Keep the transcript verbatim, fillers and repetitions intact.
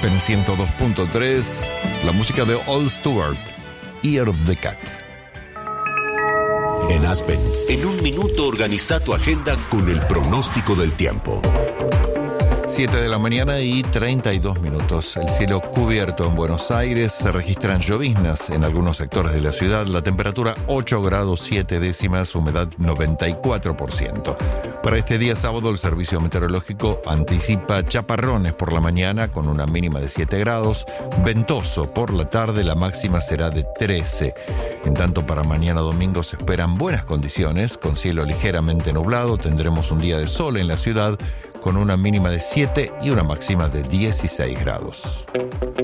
Aspen ciento dos punto tres, la música de Old Stewart, Ear of the Cat. En Aspen, en un minuto organiza tu agenda con el pronóstico del tiempo. siete de la mañana y treinta y dos minutos. El cielo cubierto en Buenos Aires. Se registran lloviznas en algunos sectores de la ciudad. La temperatura ocho grados siete décimas, humedad noventa y cuatro por ciento. Para este día sábado, el Servicio Meteorológico anticipa chaparrones por la mañana con una mínima de siete grados. Ventoso por la tarde, la máxima será de trece. En tanto, para mañana domingo se esperan buenas condiciones. Con cielo ligeramente nublado, tendremos un día de sol en la ciudad con una mínima de siete y una máxima de dieciséis grados.